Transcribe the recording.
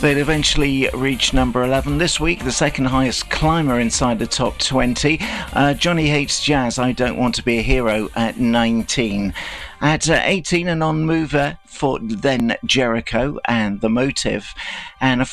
They'd eventually reach number 11 this week, the second highest climber inside the top 20. Johnny Hates Jazz, I Don't Want to Be a Hero at 19. At 18, a non-mover for then Jericho and The Motive. And a